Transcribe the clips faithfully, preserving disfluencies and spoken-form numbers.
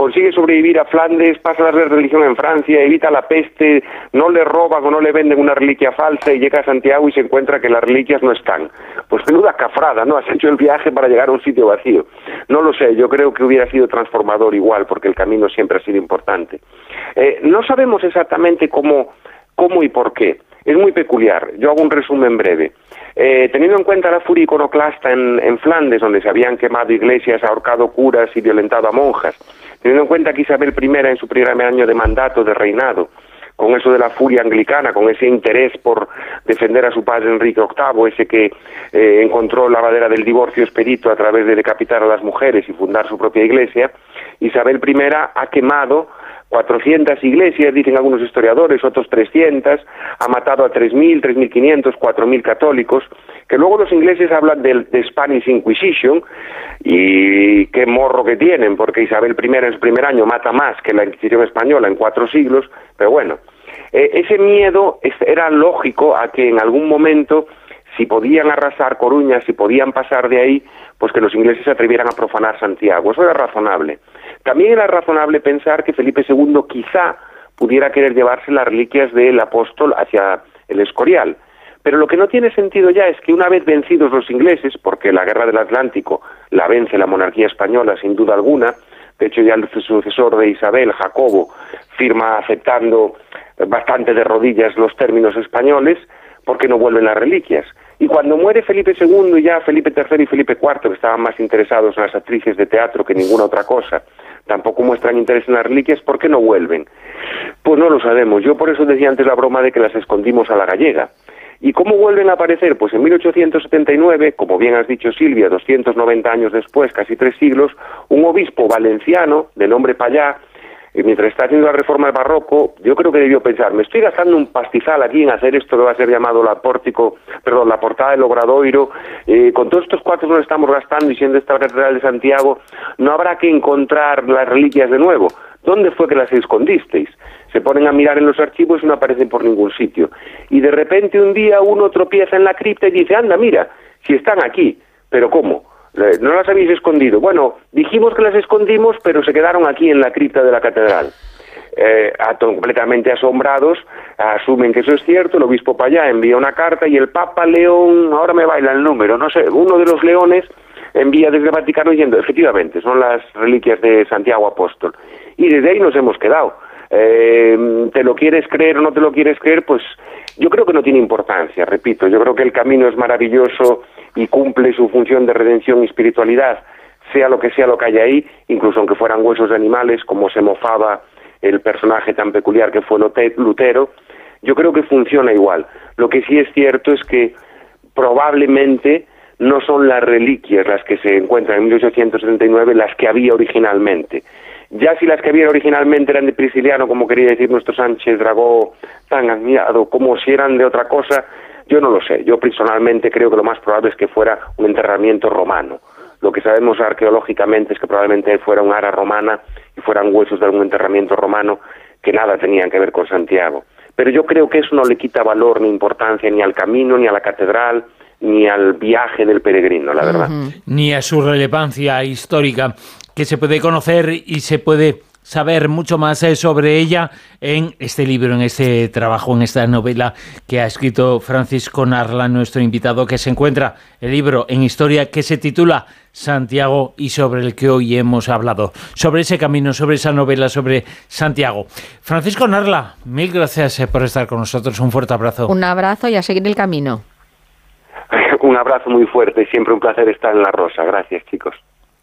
consigue sobrevivir a Flandes, pasa la religión en Francia, evita la peste, no le roban o no le venden una reliquia falsa y llega a Santiago y se encuentra que las reliquias no están. Pues menuda cafrada, ¿no? Has hecho el viaje para llegar a un sitio vacío. No lo sé, yo creo que hubiera sido transformador igual, porque el camino siempre ha sido importante. Eh, no sabemos exactamente cómo, cómo y por qué. Es muy peculiar. Yo hago un resumen breve. Eh, teniendo en cuenta la furia iconoclasta en, en Flandes, donde se habían quemado iglesias, ahorcado curas y violentado a monjas, teniendo en cuenta que Isabel primera en su primer año de mandato, de reinado, con eso de la furia anglicana, con ese interés por defender a su padre Enrique octavo, ese que eh, encontró la bandera del divorcio expedito a través de decapitar a las mujeres y fundar su propia iglesia, Isabel primera ha quemado cuatrocientas iglesias, dicen algunos historiadores, otros trescientas, ha matado a tres mil, tres mil quinientos, cuatro mil católicos, que luego los ingleses hablan del de Spanish Inquisition, y qué morro que tienen, porque Isabel primera en su primer año mata más que la Inquisición española en cuatro siglos, pero bueno, eh, ese miedo era lógico a que en algún momento, si podían arrasar Coruña, si podían pasar de ahí, pues que los ingleses se atrevieran a profanar Santiago. Eso era razonable. También era razonable pensar que Felipe segundo quizá pudiera querer llevarse las reliquias del apóstol hacia el Escorial. Pero lo que no tiene sentido ya es que una vez vencidos los ingleses, porque la guerra del Atlántico la vence la monarquía española sin duda alguna, de hecho ya el sucesor de Isabel, Jacobo, firma aceptando bastante de rodillas los términos españoles, porque no vuelven las reliquias. Y cuando muere Felipe segundo y ya Felipe tercero y Felipe cuarto, que estaban más interesados en las actrices de teatro que ninguna otra cosa, tampoco muestran interés en las reliquias, ¿por qué no vuelven? Pues no lo sabemos. Yo por eso decía antes la broma de que las escondimos a la gallega. ¿Y cómo vuelven a aparecer? Pues en mil ochocientos setenta y nueve, como bien has dicho Silvia, doscientos noventa años después, casi tres siglos, un obispo valenciano, de nombre Payá, y mientras está haciendo la reforma del barroco, yo creo que debió pensar, me estoy gastando un pastizal aquí en hacer esto que va a ser llamado la pórtico, perdón, la portada del Obradoiro, eh, con todos estos cuartos nos estamos gastando y siendo esta catedral de Santiago, no habrá que encontrar las reliquias de nuevo. ¿Dónde fue que las escondisteis? Se ponen a mirar en los archivos y no aparecen por ningún sitio. Y de repente un día uno tropieza en la cripta y dice, anda, mira, si están aquí, pero ¿cómo? No las habéis escondido. Bueno, dijimos que las escondimos, pero se quedaron aquí en la cripta de la catedral. Eh, completamente asombrados, asumen que eso es cierto, el obispo Payá envía una carta y el Papa León, ahora me baila el número, no sé, uno de los leones envía desde el Vaticano diciendo, efectivamente, son las reliquias de Santiago Apóstol. Y desde ahí nos hemos quedado. Eh, ¿te lo quieres creer o no te lo quieres creer? Pues yo creo que no tiene importancia, repito, yo creo que el camino es maravilloso y cumple su función de redención y espiritualidad, sea lo que sea lo que haya ahí, incluso aunque fueran huesos de animales, como se mofaba el personaje tan peculiar que fue Lutero, yo creo que funciona igual. Lo que sí es cierto es que probablemente no son las reliquias las que se encuentran en mil ochocientos setenta y nueve las que había originalmente. Ya si las que había originalmente eran de Prisciliano, como quería decir nuestro Sánchez Dragó tan admirado, como si eran de otra cosa, yo no lo sé. Yo personalmente creo que lo más probable es que fuera un enterramiento romano. Lo que sabemos arqueológicamente es que probablemente fuera un ara romana y fueran huesos de algún enterramiento romano que nada tenían que ver con Santiago. Pero yo creo que eso no le quita valor ni importancia ni al camino, ni a la catedral, ni al viaje del peregrino, la verdad. Uh-huh. Ni a su relevancia histórica, que se puede conocer y se puede saber mucho más sobre ella en este libro, en este trabajo, en esta novela que ha escrito Francisco Narla, nuestro invitado, que se encuentra el libro en historia que se titula Santiago y sobre el que hoy hemos hablado, sobre ese camino, sobre esa novela, sobre Santiago. Francisco Narla, mil gracias por estar con nosotros, un fuerte abrazo. Un abrazo y a seguir el camino. Un abrazo muy fuerte, siempre un placer estar en La Rosa. Gracias, chicos.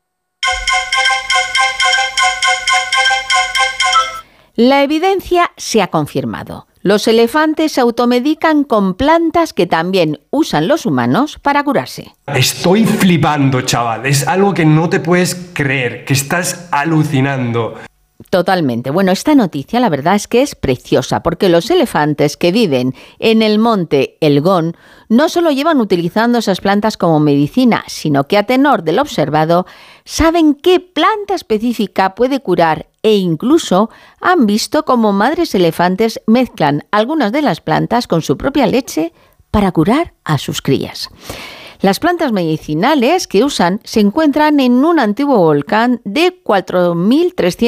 La evidencia se ha confirmado. Los elefantes se automedican con plantas que también usan los humanos para curarse. Estoy flipando, chaval. Es algo que no te puedes creer, que estás alucinando. Totalmente. Bueno, esta noticia la verdad es que es preciosa porque los elefantes que viven en el monte Elgón no solo llevan utilizando esas plantas como medicina, sino que a tenor de lo observado saben qué planta específica puede curar e incluso han visto cómo madres elefantes mezclan algunas de las plantas con su propia leche para curar a sus crías. Las plantas medicinales que usan se encuentran en un antiguo volcán de cuatro mil trescientos